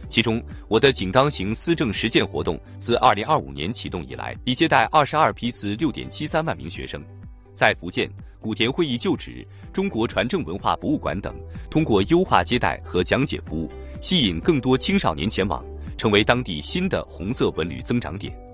其中，我的井冈行思政实践活动自2025年启动以来，已接待22批次6.73万名学生。在福建，古田会议旧址、中国传承文化博物馆等，通过优化接待和讲解服务，吸引更多青少年前往，成为当地新的红色文旅增长点。